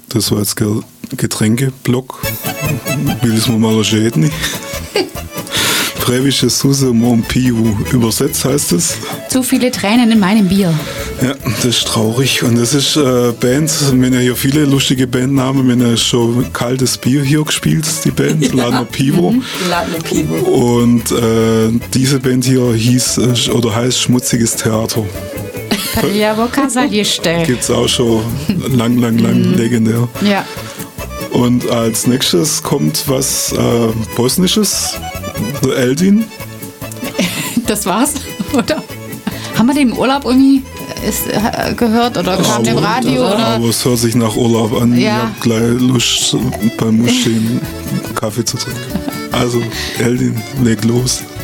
Das war jetzt Getränkeblock. Will ich mir mal reden. Prevische Suse Mon Piu. Übersetzt heißt es. Zu viele Tränen in meinem Bier. Ja, das ist traurig. Und das ist Band, wir haben ja hier viele lustige Bandnamen. Wir haben ja schon kaltes Bier hier gespielt, die Band, Ladner Pivo. Ladner Pivo. Und diese Band hier heißt Schmutziges Theater. Ja, wo kann es die stellen? Gibt's auch schon lang legendär. Ja. Und als nächstes kommt was Bosnisches, der Eldin. Das war's, oder? Haben wir den im Urlaub irgendwie gehört oder kam der im Radio? Oder? Aber es hört sich nach Urlaub an. Ja. Ich habe gleich Lust, beim Muscheln Kaffee zu trinken. Also, Eldin, leg los.